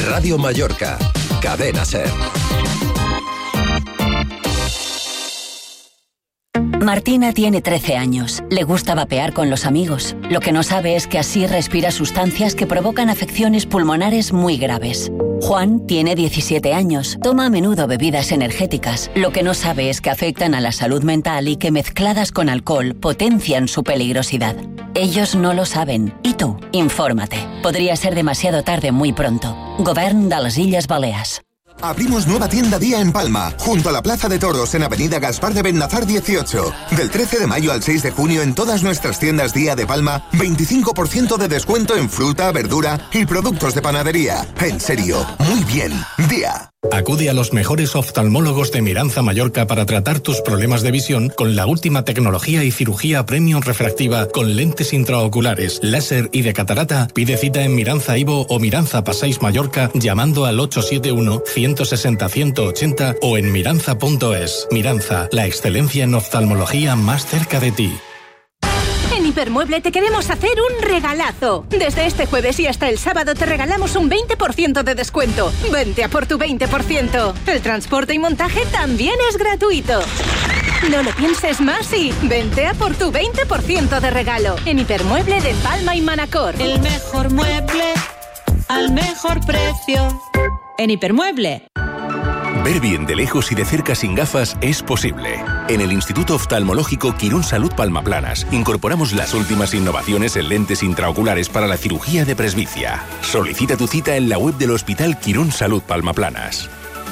Radio Mallorca, Cadena SER. Martina tiene 13 años. Le gusta vapear con los amigos. Lo que no sabe es que así respira sustancias que provocan afecciones pulmonares muy graves. Juan tiene 17 años. Toma a menudo bebidas energéticas. Lo que no sabe es que afectan a la salud mental y que mezcladas con alcohol potencian su peligrosidad. Ellos no lo saben. ¿Y tú? Infórmate. Podría ser demasiado tarde muy pronto. Govern de les Illes Balears. Abrimos nueva tienda Día en Palma, junto a la Plaza de Toros en Avenida Gaspar de Bennazar 18. Del 13 de mayo al 6 de junio en todas nuestras tiendas Día de Palma, 25% de descuento en fruta, verdura y productos de panadería. En serio, muy bien. Día. Acude a los mejores oftalmólogos de Miranza Mallorca para tratar tus problemas de visión con la última tecnología y cirugía premium refractiva con lentes intraoculares, láser y de catarata. Pide cita en Miranza Ivo o Miranza Passeig Mallorca llamando al 871-160-180 o en miranza.es. Miranza, la excelencia en oftalmología más cerca de ti. En Hipermueble te queremos hacer un regalazo. Desde este jueves y hasta el sábado te regalamos un 20% de descuento. Vente a por tu 20%. El transporte y montaje también es gratuito. No lo pienses más y vente a por tu 20% de regalo. En Hipermueble de Palma y Manacor. El mejor mueble al mejor precio. En Hipermueble. Ver bien de lejos y de cerca sin gafas es posible. En el Instituto Oftalmológico Quirón Salud Palmaplanas incorporamos las últimas innovaciones en lentes intraoculares para la cirugía de presbicia. Solicita tu cita en la web del Hospital Quirón Salud Palmaplanas.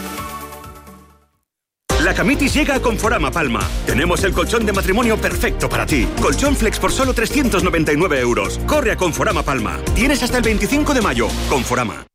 La Camitis llega a Conforama Palma. Tenemos el colchón de matrimonio perfecto para ti. Colchón Flex por solo 399 euros. Corre a Conforama Palma. Tienes hasta el 25 de mayo. Conforama.